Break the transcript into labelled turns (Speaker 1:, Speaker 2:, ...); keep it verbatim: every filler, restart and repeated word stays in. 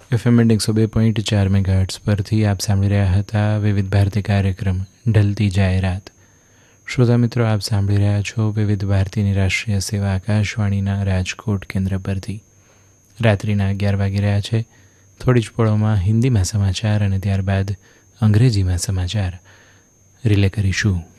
Speaker 1: FM એકસો બે point ચાર મેગાહર્ટ્ઝ પરથી આપ સાંભળી રહ્યા હતા વિવિધ ભારતી કાર્યક્રમ ઢલતી જાય રાત. શ્રોતા મિત્રો, આપ સાંભળી રહ્યા છો વિવિધ ભારતીની રાષ્ટ્રીય સેવા આકાશવાણીના રાજકોટ કેન્દ્ર પરથી. રાત્રિના અગિયાર વાગી રહ્યા છે. થોડી જ પળોમાં હિન્દીમાં સમાચાર અને ત્યારબાદ અંગ્રેજીમાં સમાચાર રિલે કરીશું.